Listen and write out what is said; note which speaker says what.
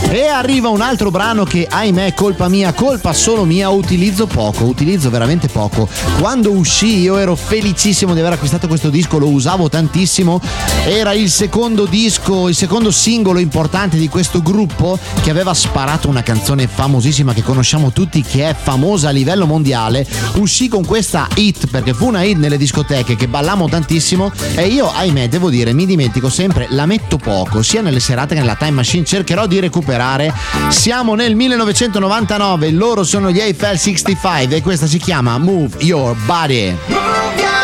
Speaker 1: E arriva un altro brano che, ahimè, colpa mia, colpa solo mia, utilizzo veramente poco. Quando uscì io ero felicissimo di aver acquistato questo disco, lo usavo tantissimo. Era il secondo disco, il secondo singolo importante di questo gruppo che aveva sparato una canzone famosissima che conosciamo tutti, che è famosa a livello mondiale. Uscì con questa hit perché fu una hit nelle discoteche che ballammo tantissimo, e io, ahimè, devo dire, mi dimentico sempre, la metto poco, sia nelle serate che nella Time Machine. Cercherò di recuperare. Siamo nel 1999, loro sono gli Eiffel 65 e questa si chiama Move Your Body.